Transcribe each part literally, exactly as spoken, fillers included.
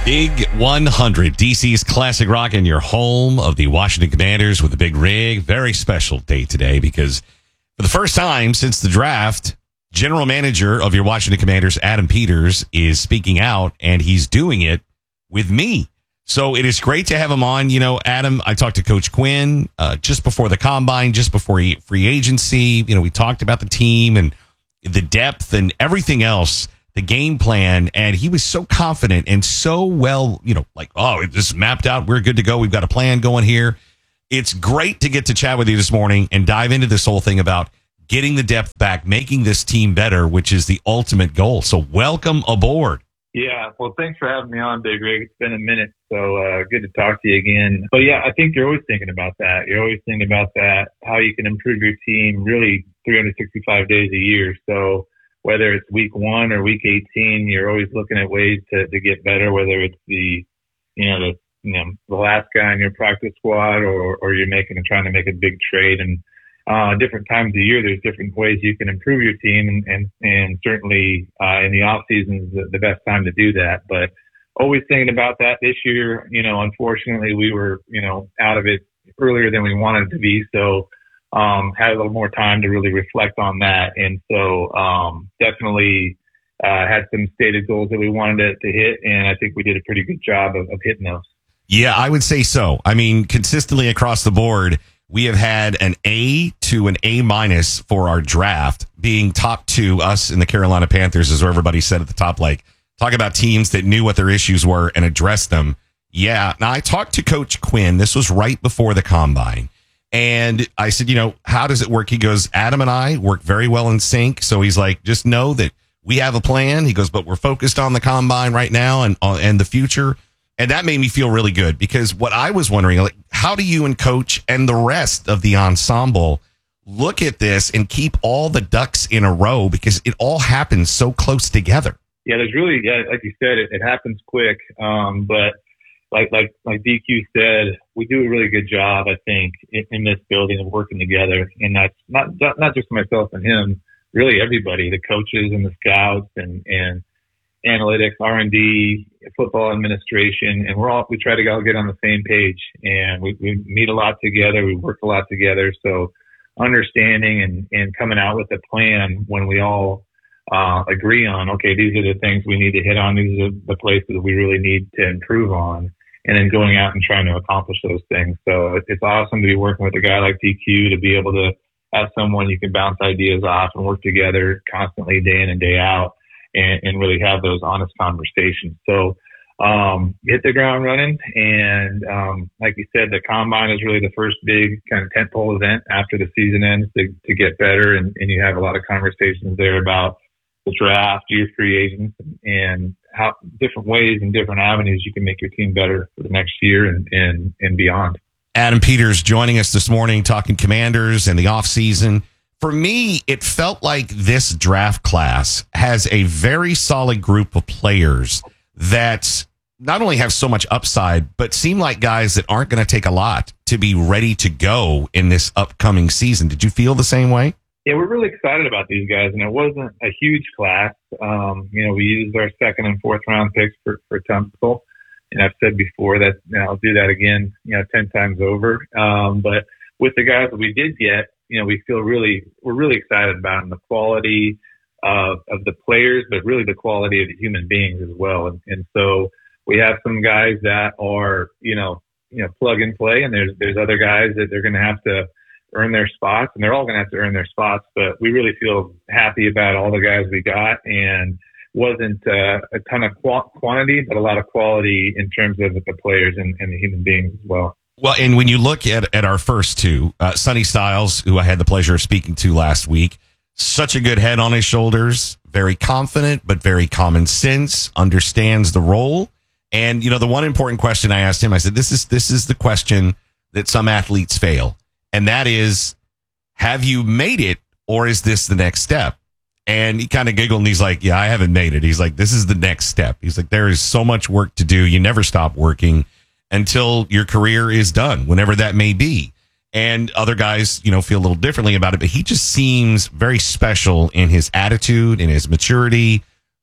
Big one hundred, D C's classic rock in your home of the Washington Commanders with a big rig. Very special day today because for the first time since the draft, general manager of your Washington Commanders, Adam Peters, is speaking out, and he's doing it with me. So it is great to have him on. You know, Adam, I talked to Coach Quinn uh, just before the combine, just before he, free agency. You know, we talked about the team and the depth and everything else, the game plan, and he was so confident and so well, you know, like, oh, this is mapped out. We're good to go. We've got a plan going here. It's great to get to chat with you this morning and dive into this whole thing about getting the depth back, making this team better, which is the ultimate goal. So welcome aboard. Yeah, well, thanks for having me on, Big Rig. It's been a minute, so uh, good to talk to you again. But yeah, I think you're always thinking about that. You're always thinking about that, how you can improve your team really three hundred sixty-five days a year. So whether it's week one or week eighteen, you're always looking at ways to, to get better, whether it's the, you know, the, you know, the last guy in your practice squad or, or you're making and trying to make a big trade. And uh, different times of year, there's different ways you can improve your team. And, and, and certainly uh, in the off season is the, the best time to do that. But always thinking about that this year, you know, unfortunately we were, you know, out of it earlier than we wanted to be. So, Um, had a little more time to really reflect on that. And so, um, definitely, uh, had some stated goals that we wanted to, to hit. And I think we did a pretty good job of, of hitting those. Yeah, I would say so. I mean, consistently across the board, we have had an A to an A minus for our draft, being top two. Us in the Carolina Panthers is where everybody said at the top, like, talk about teams that knew what their issues were and addressed them. Yeah. Now I talked to Coach Quinn. This was right before the combine. And I said, you know, how does it work? He goes, Adam and I work very well in sync. So he's like, just know that we have a plan. He goes, but we're focused on the combine right now and uh, and the future. And that made me feel really good because what I was wondering, like, how do you and Coach and the rest of the ensemble look at this and keep all the ducks in a row because it all happens so close together? Yeah, there's really, yeah, like you said, it, it happens quick. Um, but Like, like, like D Q said, we do a really good job, I think, in, in this building of working together. And that's not, not just myself and him, really everybody, the coaches and the scouts and, and analytics, R and D, football administration. And we're all, we try to all get on the same page and we, we meet a lot together. We work a lot together. So understanding and, and coming out with a plan when we all, uh, agree on, okay, these are the things we need to hit on. These are the places we really need to improve on. And then going out and trying to accomplish those things. So it's awesome to be working with a guy like D Q, to be able to have someone you can bounce ideas off and work together constantly day in and day out and, and really have those honest conversations. So um, hit the ground running. And um, like you said, the combine is really the first big kind of tentpole event after the season ends to, to get better. And, and you have a lot of conversations there about the draft, your free agents, and how different ways and different avenues you can make your team better for the next year and, and, and beyond. Adam Peters joining us this morning, talking Commanders and the offseason. For me, it felt like this draft class has a very solid group of players that not only have so much upside, but seem like guys that aren't going to take a lot to be ready to go in this upcoming season. Did you feel the same way? Yeah, we're really excited about these guys, and it wasn't a huge class. Um, you know, we used our second and fourth round picks for, for Tunsil, and I've said before that, you know, I'll do that again, you know, ten times over. Um, but with the guys that we did get, you know, we feel really, we're really excited about them, the quality of, of the players, but really the quality of the human beings as well. And, and so we have some guys that are, you know, you know, plug and play, and there's there's other guys that they're going to have to earn their spots, and they're all going to have to earn their spots. But we really feel happy about all the guys we got, and wasn't uh, a ton of qu- quantity, but a lot of quality in terms of the players and, and the human beings as well. Well, and when you look at, at our first two, uh, Sonny Styles, who I had the pleasure of speaking to last week, such a good head on his shoulders, very confident, but very common sense, understands the role. And, you know, the one important question I asked him, I said, this is this is the question that some athletes fail. And that is, have you made it, or is this the next step? And he kind of giggled and he's like, yeah, I haven't made it. He's like, this is the next step. He's like, there is so much work to do. You never stop working until your career is done, whenever that may be. And other guys, you know, feel a little differently about it, but he just seems very special in his attitude, in his maturity,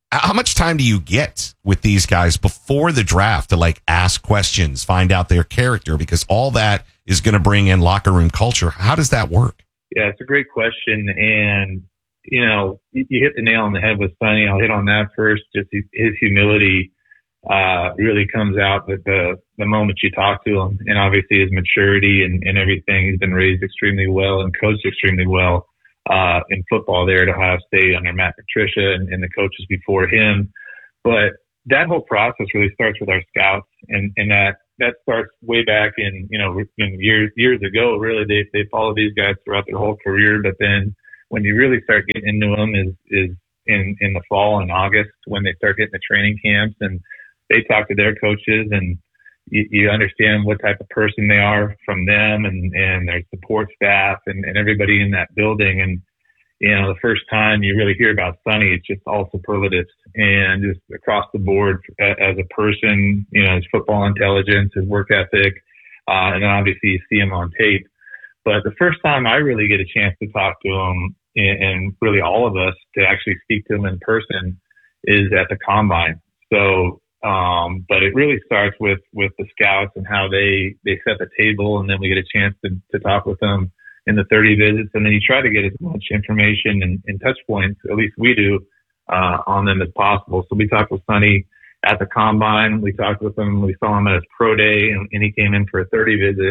How much time do you get with these guys before the draft to like ask questions, find out their character? Because all that is going to bring in locker room culture. How does that work? Yeah, it's a great question. And, you know, you, you hit the nail on the head with Sonny. I'll hit on that first. Just his, his humility uh, really comes out with the, the moment you talk to him. And obviously his maturity and, and everything. He's been raised extremely well and coached extremely well uh, in football there at Ohio State under Matt Patricia and, and the coaches before him. But that whole process really starts with our scouts, and, and that, that starts way back in, you know, in years, years ago, really. They, they follow these guys throughout their whole career. But then when you really start getting into them is, is in, in the fall and August when they start getting the training camps and they talk to their coaches, and you, you understand what type of person they are from them and, and their support staff and, and everybody in that building. And, you know, the first time you really hear about Sonny, it's just all superlatives and just across the board as a person, you know, his football intelligence, his work ethic, uh, and then obviously you see him on tape. But the first time I really get a chance to talk to him, and, and really all of us to actually speak to him in person, is at the combine. So, um, but it really starts with, with the scouts and how they, they set the table, and then we get a chance to, to talk with them in the thirty visits, and then you try to get as much information and, and touch points, at least we do, uh, on them as possible. So we talked with Sonny at the combine. We talked with him. We saw him at his pro day, and, and he came in for a thirty visit,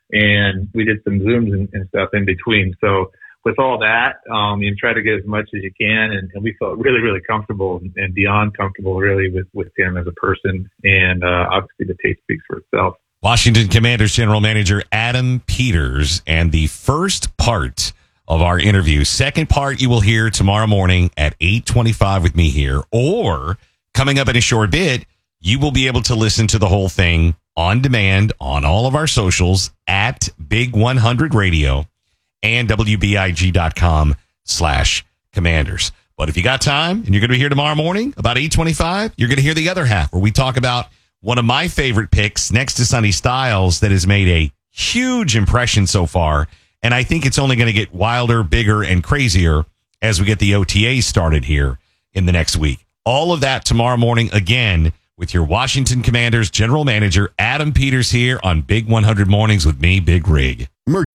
and we did some Zooms and, and stuff in between. So with all that, um, you try to get as much as you can, and, and we felt really, really comfortable and beyond comfortable, really, with, with him as a person. And uh, obviously the tape speaks for itself. Washington Commanders General Manager Adam Peters, and the first part of our interview. Second part you will hear tomorrow morning at eight twenty-five with me here, or coming up in a short bit, you will be able to listen to the whole thing on demand on all of our socials at Big one hundred Radio and W B I G dot com slash commanders. But if you got time and you're going to be here tomorrow morning about eight twenty-five, you're going to hear the other half where we talk about one of my favorite picks next to Sonny Styles that has made a huge impression so far. And I think it's only going to get wilder, bigger, and crazier as we get the O T As started here in the next week. All of that tomorrow morning, again, with your Washington Commanders General Manager Adam Peters here on Big one hundred Mornings with me, Big Rig.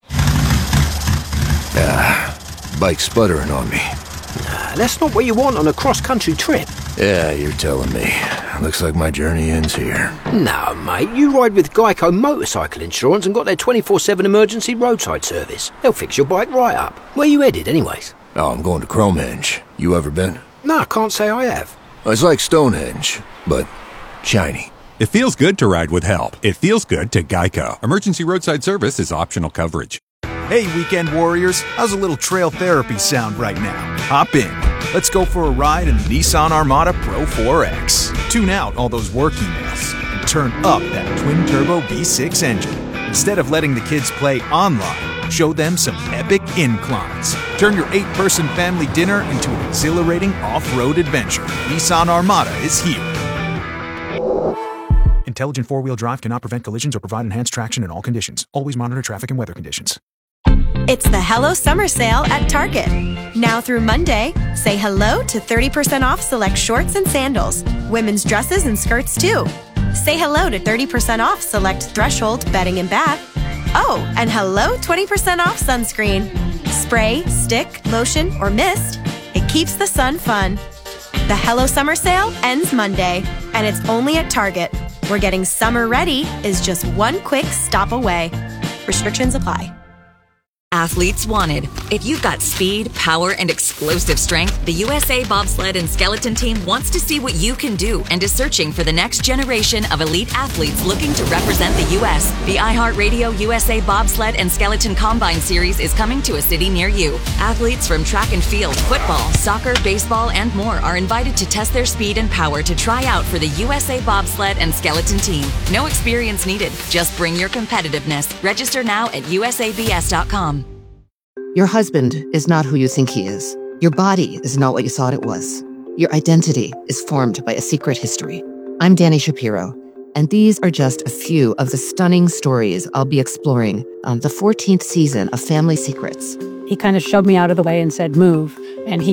Ah, bike sputtering on me. Nah, that's not what you want on a cross-country trip. Yeah, you're telling me. Looks like my journey ends here. No, mate, you ride with Geico Motorcycle Insurance and got their twenty-four seven emergency roadside service. They'll fix your bike right up. Where you headed, anyways? Oh, I'm going to Cromenge. You ever been? No, I can't say I have. It's like Stonehenge, but shiny. It feels good to ride with help. It feels good to Geico. Emergency roadside service is optional coverage. Hey, weekend warriors, how's a little trail therapy sound right now? Hop in. Let's go for a ride in the Nissan Armada Pro four X. Tune out all those work emails and turn up that twin-turbo V six engine. Instead of letting the kids play online, show them some epic inclines. Turn your eight-person family dinner into an exhilarating off-road adventure. Nissan Armada is here. Intelligent four-wheel drive cannot prevent collisions or provide enhanced traction in all conditions. Always monitor traffic and weather conditions. It's the Hello Summer Sale at Target. Now through Monday, say hello to thirty percent off select shorts and sandals, women's dresses and skirts too. Say hello to thirty percent off select Threshold bedding and bath. Oh, and hello twenty percent off sunscreen. Spray, stick, lotion, or mist. It keeps the sun fun. The Hello Summer Sale ends Monday, and it's only at Target, where getting summer ready is just one quick stop away. Restrictions apply. Athletes wanted. If you've got speed, power, and explosive strength, the U S A Bobsled and Skeleton Team wants to see what you can do and is searching for the next generation of elite athletes looking to represent the U S The iHeartRadio U S A Bobsled and Skeleton Combine Series is coming to a city near you. Athletes from track and field, football, soccer, baseball, and more are invited to test their speed and power to try out for the U S A Bobsled and Skeleton Team. No experience needed. Just bring your competitiveness. Register now at U S A B S dot com. Your husband is not who you think he is. Your body is not what you thought it was. Your identity is formed by a secret history. I'm Dani Shapiro, and these are just a few of the stunning stories I'll be exploring on the fourteenth season of Family Secrets. He kind of shoved me out of the way and said, move. And he went,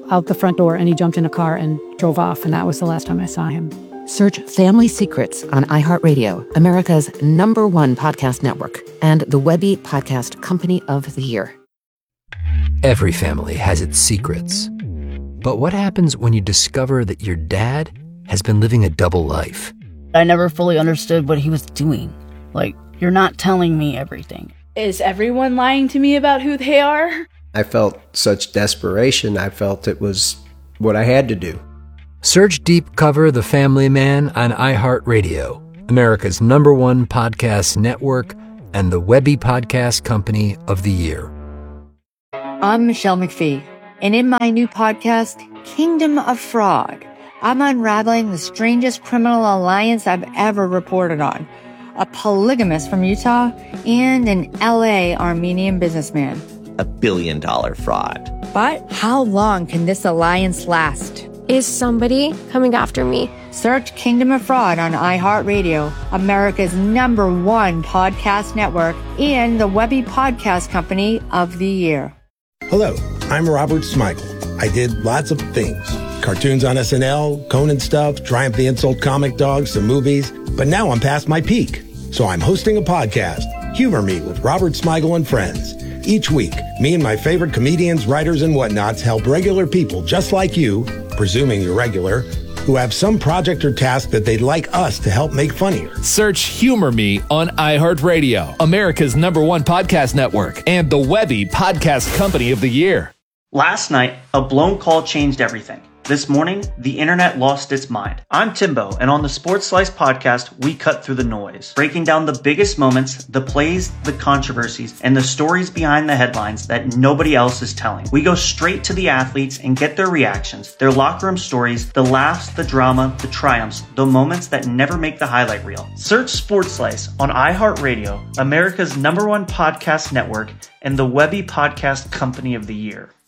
out the front door and he jumped in a car and drove off. And that was the last time I saw him. Search Family Secrets on iHeartRadio, America's number one podcast network, and the Webby Podcast Company of the Year. Every family has its secrets. But what happens when you discover that your dad has been living a double life? I never fully understood what he was doing. Like, you're not telling me everything. Is everyone lying to me about who they are? I felt such desperation. I felt it was what I had to do. Search Deep Cover The Family Man on iHeartRadio, America's number one podcast network, and the Webby Podcast Company of the Year. I'm Michelle McPhee, and in my new podcast, Kingdom of Fraud, I'm unraveling the strangest criminal alliance I've ever reported on. A polygamist from Utah and an L A Armenian businessman. A billion dollar fraud. But how long can this alliance last? Is somebody coming after me? Search Kingdom of Fraud on iHeartRadio, America's number one podcast network, and the Webby Podcast Company of the Year. Hello, I'm Robert Smigel. I did lots of things. Cartoons on S N L, Conan stuff, Triumph the Insult comic dogs, some movies. But now I'm past my peak. So I'm hosting a podcast, Humor Me with Robert Smigel and Friends. Each week, me and my favorite comedians, writers, and whatnots help regular people just like you, presuming you're regular, who have some project or task that they'd like us to help make funnier. Search Humor Me on iHeartRadio, America's number one podcast network, and the Webby Podcast Company of the Year. Last night, a blown call changed everything. This morning, the internet lost its mind. I'm Timbo, and on the Sports Slice podcast, we cut through the noise, breaking down the biggest moments, the plays, the controversies, and the stories behind the headlines that nobody else is telling. We go straight to the athletes and get their reactions, their locker room stories, the laughs, the drama, the triumphs, the moments that never make the highlight reel. Search Sports Slice on iHeartRadio, America's number one podcast network, and the Webby Podcast Company of the Year.